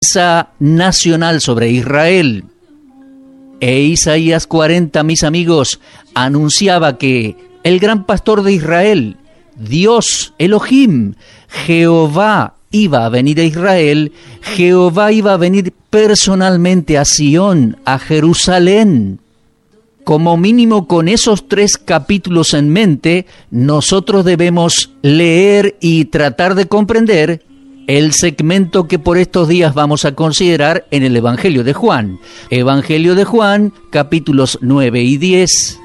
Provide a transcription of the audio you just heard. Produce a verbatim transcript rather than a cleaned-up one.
nacional sobre Israel. E Isaías cuarenta, mis amigos, anunciaba que el gran pastor de Israel, Dios, Elohim, Jehová, iba a venir a Israel, Jehová iba a venir personalmente a Sión, a Jerusalén. Como mínimo con esos tres capítulos en mente, nosotros debemos leer y tratar de comprender el segmento que por estos días vamos a considerar en el Evangelio de Juan. Evangelio de Juan, capítulos nueve y diez.